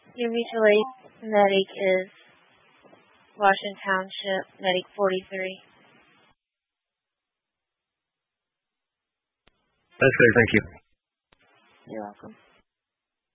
Your mutual aid medic is Washington Township, medic 43. That's great, thank you. You're welcome.